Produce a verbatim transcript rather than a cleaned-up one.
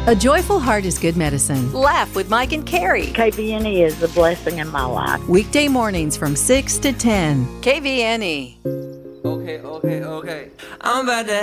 A joyful heart is good medicine. Laugh with Mike and Carrie. K V N E is a blessing in my life. Weekday mornings from six to ten. K V N E. Okay, okay, okay. I'm about to